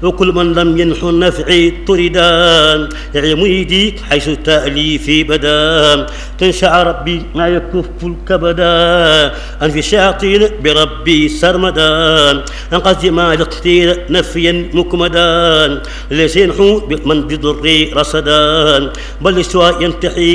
وكل من لم ينحو النفع طردا يا مريدي حيث تأليفي بدا تنشع ربي ما يكف الكبدا أن في شاطئ بربي سرمدا أنقذ ما يقتير نفيا مكمدا ليس ينحو من بضر رصدا بل سوى ينتحي